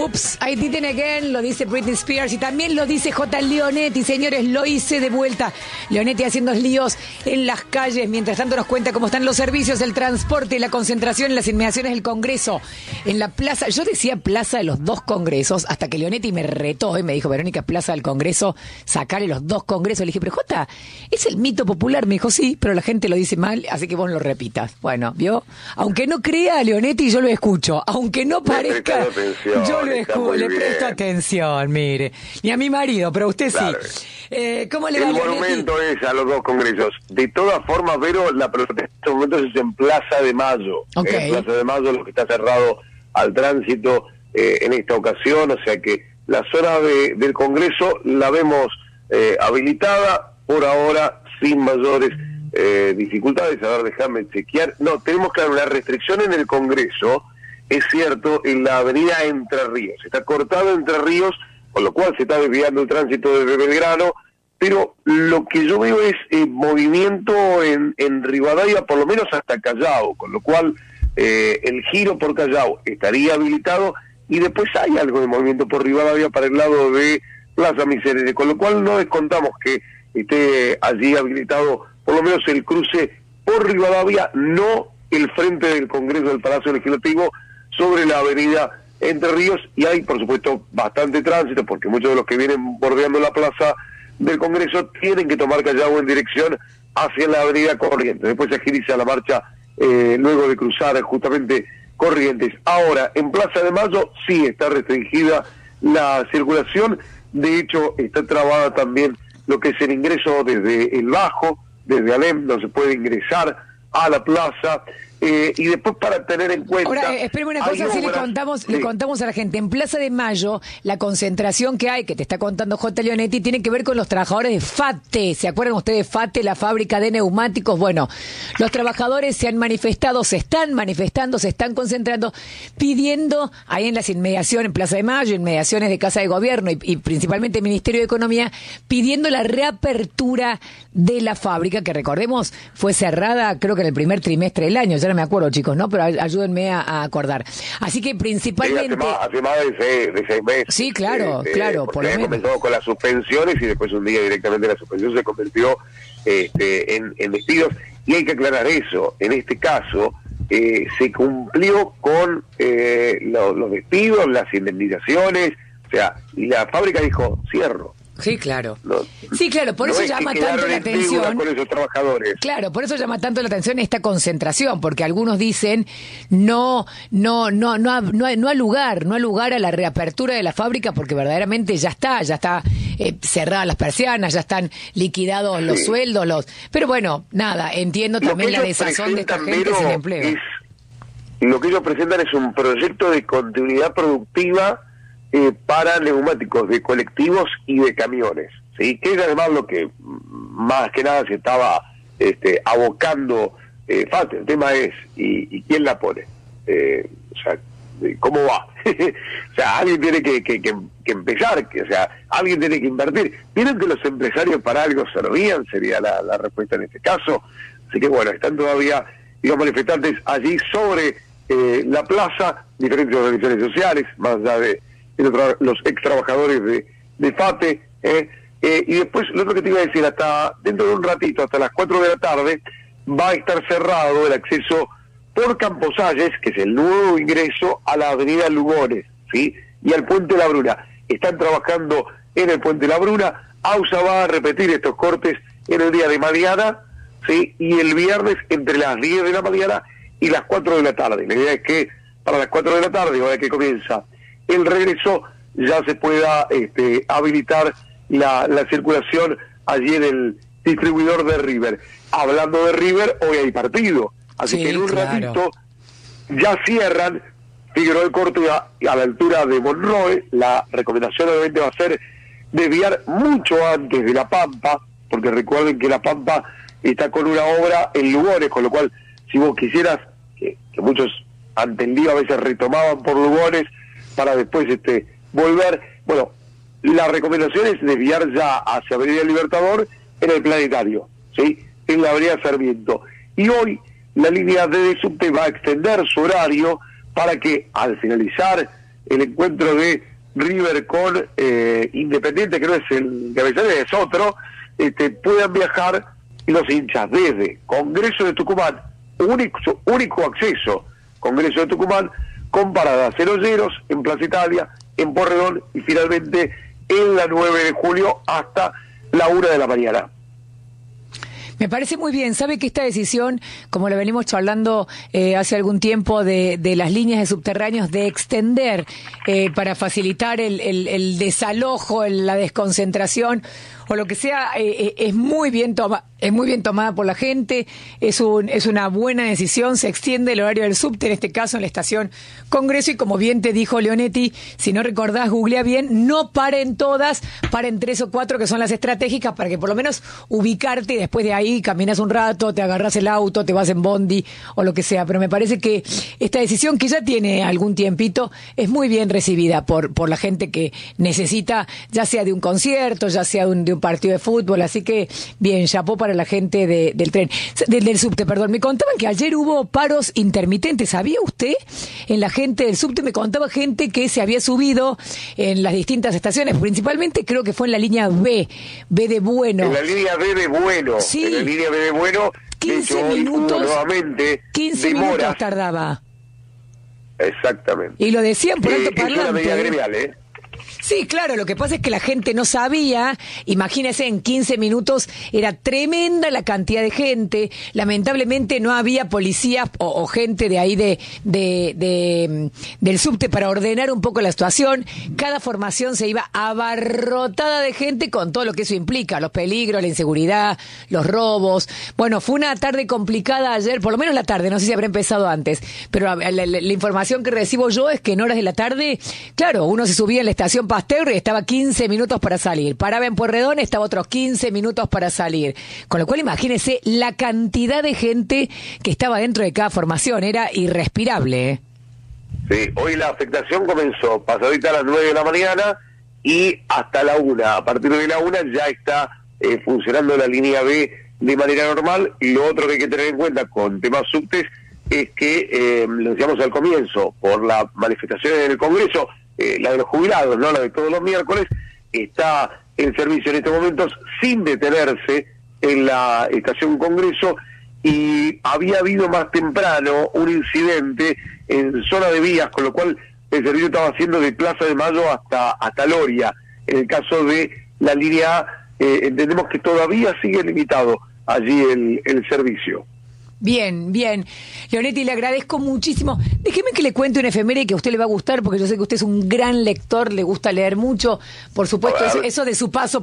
Ups, I did it again, lo dice Britney Spears y también lo dice J. Leonetti. Señores, lo hice de vuelta. Leonetti haciendo líos en las calles. Mientras tanto nos cuenta cómo están los servicios, el transporte y la concentración en las inmediaciones del Congreso. En la plaza, yo decía plaza de los dos congresos, hasta que Leonetti me retó y me dijo, Verónica, plaza del Congreso, sacarle los dos congresos. Le dije, pero Jota, es el mito popular. Me dijo, sí, pero la gente lo dice mal, así que vos lo repitas. Bueno, ¿vio? Aunque no crea Leonetti, yo lo escucho. Aunque no parezca, yo lo escucho, le presto atención, mire. Ni a mi marido, pero usted claro. Sí. ¿Cómo le va, El monumento es a los dos congresos. De todas formas, Vero, la protesta en estos momentos es en Plaza de Mayo. Okay. Plaza de Mayo, lo que está cerrado al tránsito en esta ocasión, o sea que la zona del Congreso la vemos habilitada por ahora sin mayores dificultades. A ver, déjame chequear. No, tenemos claro una restricción en el Congreso, es cierto, en la avenida Entre Ríos. Está cortado Entre Ríos, con lo cual se está desviando el tránsito desde Belgrano, pero lo que yo veo es movimiento en Rivadavia, por lo menos hasta Callao, con lo cual el giro por Callao estaría habilitado, y después hay algo de movimiento por Rivadavia para el lado de Plaza Miserere, con lo cual no descontamos que esté allí habilitado por lo menos el cruce por Rivadavia, no el frente del Congreso del Palacio Legislativo sobre la avenida Entre Ríos, y hay por supuesto bastante tránsito porque muchos de los que vienen bordeando la plaza del Congreso tienen que tomar Callao en dirección hacia la avenida Corrientes, después se agiliza la marcha luego de cruzar justamente Corrientes. Ahora, en Plaza de Mayo sí está restringida la circulación, de hecho está trabada también lo que es el ingreso desde el Bajo, desde Alem, no se puede ingresar a la plaza, y después para tener en cuenta... Ahora, espérame una cosa, si le contamos a la gente, en Plaza de Mayo, la concentración que hay, que te está contando J. Leonetti, tiene que ver con los trabajadores de FATE. ¿Se acuerdan ustedes de FATE, la fábrica de neumáticos? Bueno, los trabajadores se han manifestado, se están manifestando, se están concentrando, pidiendo ahí en las inmediaciones, en Plaza de Mayo, inmediaciones de Casa de Gobierno y principalmente Ministerio de Economía, pidiendo la reapertura de la fábrica, que recordemos, fue cerrada creo que en el primer trimestre del año, ya no me acuerdo, chicos, ¿no? Pero ayúdenme a acordar. Así que principalmente... Sí, hace más de 6 meses. Sí, claro, claro. Por lo menos. Comenzó con las suspensiones y después un día directamente la suspensión se convirtió en despidos. Y hay que aclarar eso. En este caso, se cumplió con los despidos, las indemnizaciones, o sea, y la fábrica dijo, cierro. Sí, claro. No, sí, claro, por eso llama tanto la atención. Con esos trabajadores. Claro, por eso llama tanto la atención esta concentración, porque algunos dicen no al lugar a la reapertura de la fábrica, porque verdaderamente ya está cerradas las persianas, ya están liquidados los sueldos, pero bueno, nada, entiendo también la desazón de esta gente sin empleo. Lo que ellos presentan es un proyecto de continuidad productiva para neumáticos de colectivos y de camiones, ¿sí? Que es además lo que más que nada se estaba abocando FATE. El tema es, ¿y quién la pone? O sea, ¿cómo va? O sea, alguien tiene que empezar, o sea, alguien tiene que invertir. ¿Vieron que los empresarios para algo servían? Sería la respuesta en este caso. Así que bueno, están todavía, digamos, manifestantes allí sobre la plaza, diferentes organizaciones sociales, más allá de los ex trabajadores de FATE, y después lo otro que te iba a decir, hasta dentro de un ratito, hasta las 4 de la tarde, va a estar cerrado el acceso por Camposalles, que es el nuevo ingreso a la avenida Lugones, ¿sí? Y al Puente La Bruna. Están trabajando en el Puente La Bruna. AUSA va a repetir estos cortes en el día de mañana, ¿sí? Y el viernes entre las 10 de la mañana y las 4 de la tarde. La idea es que para las 4 de la tarde, ahora que comienza el regreso, ya se pueda habilitar la circulación allí en el distribuidor de River. Hablando de River, hoy hay partido, así que en un ratito ya cierran Figueroa del Corte a la altura de Monroe. La recomendación obviamente va a ser desviar mucho antes de La Pampa, porque recuerden que La Pampa está con una obra en Lugones, con lo cual si vos quisieras, que muchos ante el día a veces retomaban por Lugones para después volver, bueno, la recomendación es desviar ya hacia Avenida Libertador en el Planetario, ¿sí? En la Avenida Sarmiento. Y hoy la línea de subte va a extender su horario para que al finalizar el encuentro de River con Independiente, que no es el de Avellaneda, es otro, puedan viajar los hinchas desde Congreso de Tucumán, único acceso, Congreso de Tucumán, con paradas en Olleros, en Plaza Italia, en Porredón y finalmente en la 9 de julio hasta la 1 de la mañana. Me parece muy bien. Sabe que esta decisión, como lo venimos charlando hace algún tiempo, de las líneas de subterráneos, de extender para facilitar el desalojo, la desconcentración o lo que sea, es muy bien tomada por la gente, es una buena decisión. Se extiende el horario del subte, en este caso en la estación Congreso, y como bien te dijo Leonetti, si no recordás, googlea bien, no paren todas, paren 3 o 4 que son las estratégicas, para que por lo menos ubicarte, y después de ahí caminas un rato, te agarrás el auto, te vas en bondi o lo que sea. Pero me parece que esta decisión, que ya tiene algún tiempito, es muy bien recibida por la gente que necesita, ya sea de un concierto, ya sea de un partido de fútbol. Así que bien, chapó para la gente del tren, del subte, perdón. Me contaban que ayer hubo paros intermitentes. ¿Sabía usted? En la gente del subte me contaba gente que se había subido en las distintas estaciones, principalmente creo que fue en la línea B de Bueno. En la línea B de Bueno. Sí. En la línea B de Bueno, 15 de hecho, minutos, nuevamente 15 minutos tardaba. Exactamente. Y lo decían por alto parlante. Es una medida gremial, Sí, claro, lo que pasa es que la gente no sabía. Imagínese, en 15 minutos era tremenda la cantidad de gente. Lamentablemente no había policías o gente de ahí del subte para ordenar un poco la situación. Cada formación se iba abarrotada de gente, con todo lo que eso implica, los peligros, la inseguridad, los robos. Bueno, fue una tarde complicada ayer, por lo menos la tarde, no sé si habrá empezado antes, pero la información que recibo yo es que en horas de la tarde, claro, uno se subía en la estación Pasteur y estaba 15 minutos para salir. Paraba en Pueyrredón, estaba otros 15 minutos para salir. Con lo cual, imagínese la cantidad de gente que estaba dentro de cada formación. Era irrespirable, Sí, hoy la afectación comenzó pasadita a las 9 de la mañana y hasta la 1. A partir de la 1 ya está funcionando la línea B de manera normal. Y lo otro que hay que tener en cuenta con temas subtes es que, lo decíamos al comienzo, por las manifestaciones en el Congreso, la de los jubilados, no la de todos los miércoles, está en servicio en estos momentos sin detenerse en la estación Congreso, y había habido más temprano un incidente en zona de vías, con lo cual el servicio estaba haciendo de Plaza de Mayo hasta Loria. En el caso de la línea A, entendemos que todavía sigue limitado allí el servicio. Bien, bien. Leonetti, le agradezco muchísimo. Déjeme que le cuente una efeméride que a usted le va a gustar, porque yo sé que usted es un gran lector, le gusta leer mucho. Por supuesto, eso de su paso